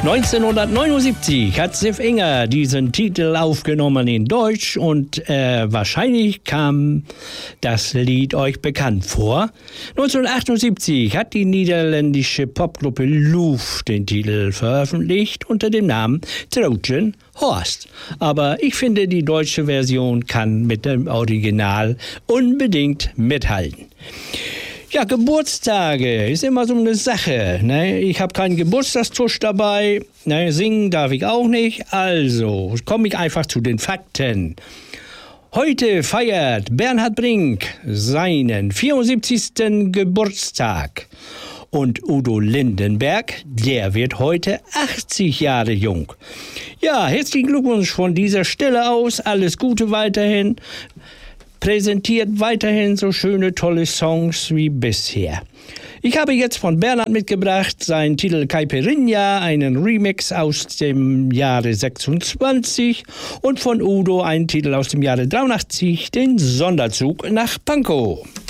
1979 hat Sif Inger diesen Titel aufgenommen in Deutsch und wahrscheinlich kam das Lied euch bekannt vor. 1978 hat die niederländische Popgruppe Loof den Titel veröffentlicht unter dem Namen Trojan Horse. Aber ich finde, die deutsche Version kann mit dem Original unbedingt mithalten. Ja, Geburtstage ist immer so eine Sache. Ne? Ich habe keinen Geburtstagstusch dabei. Ne? Singen darf ich auch nicht. Also komme ich einfach zu den Fakten. Heute feiert Bernhard Brink seinen 74. Geburtstag. Und Udo Lindenberg, der wird heute 80 Jahre jung. Ja, herzlichen Glückwunsch von dieser Stelle aus. Alles Gute weiterhin. Präsentiert weiterhin so schöne, tolle Songs wie bisher. Ich habe jetzt von Bernhard mitgebracht seinen Titel Caipirinha, einen Remix aus dem Jahre 26 und von Udo einen Titel aus dem Jahre 83, den Sonderzug nach Pankow.